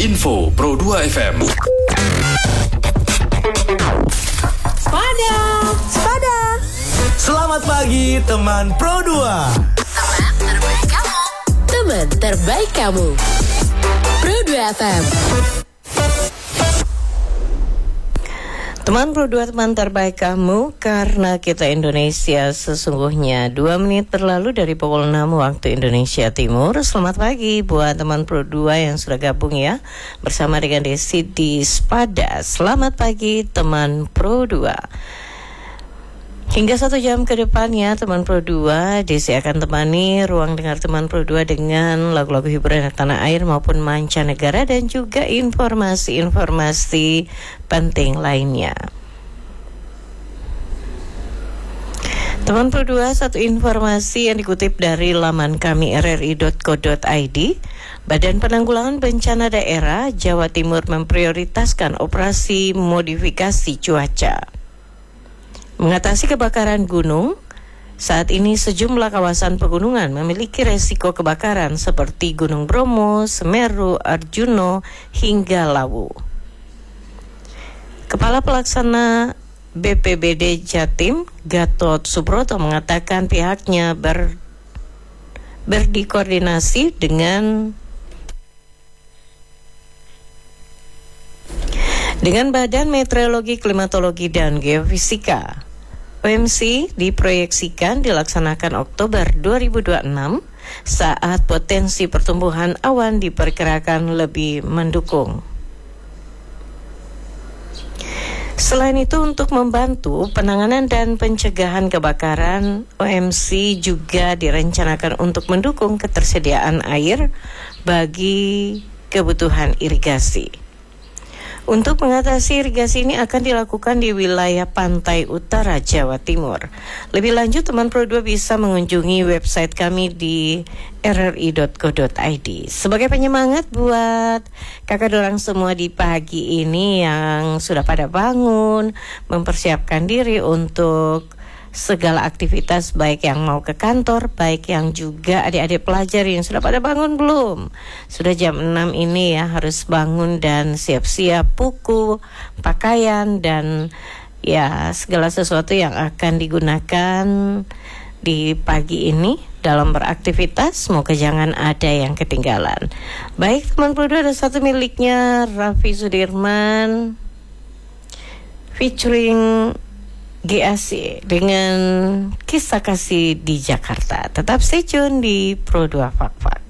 Info Pro 2 FM. Spada. Selamat pagi teman Pro 2. Teman terbaik kamu. Pro 2 FM. Teman Pro 2, teman terbaik kamu, karena kita Indonesia sesungguhnya 2 menit berlalu dari pukul 6 waktu Indonesia Timur. Selamat pagi buat teman Pro 2 yang sudah gabung ya bersama dengan Desi di Spada. Selamat pagi teman Pro 2. Hingga 1 jam ke depannya teman Pro 2, Desi akan temani ruang dengar teman Pro 2 dengan lagu-lagu hiburan tanah air maupun mancanegara dan juga informasi-informasi penting lainnya. Teman Pro 2, satu informasi yang dikutip dari laman kami rri.co.id. Badan Penanggulangan Bencana Daerah Jawa Timur memprioritaskan operasi modifikasi cuaca. Mengatasi kebakaran gunung, saat ini sejumlah kawasan pegunungan memiliki resiko kebakaran seperti Gunung Bromo, Semeru, Arjuno, hingga Lawu. Kepala Pelaksana BPBD Jatim, Gatot Subroto, mengatakan pihaknya berdikoordinasi dengan Badan Meteorologi, Klimatologi, dan Geofisika. OMC diproyeksikan dilaksanakan Oktober 2026 saat potensi pertumbuhan awan diperkirakan lebih mendukung. Selain itu, untuk membantu penanganan dan pencegahan kebakaran, OMC juga direncanakan untuk mendukung ketersediaan air bagi kebutuhan irigasi. Untuk mengatasi irigasi ini akan dilakukan di wilayah pantai utara Jawa Timur. Lebih lanjut, teman Pro 2 bisa mengunjungi website kami di rri.co.id. Sebagai penyemangat buat kakak dorang semua di pagi ini yang sudah pada bangun, mempersiapkan diri untuk segala aktivitas, baik yang mau ke kantor, baik yang juga adik-adik pelajar yang sudah pada bangun belum. Sudah jam 6 ini ya, harus bangun dan siap-siap buku, pakaian, dan ya segala sesuatu yang akan digunakan di pagi ini dalam beraktivitas. Semoga jangan ada yang ketinggalan. Baik teman Pro 2, ada satu miliknya Raffi Sudirman featuring GAC dengan Kisah Kasih di Jakarta. Tetap stay tune di Pro 2 Fak-Fak.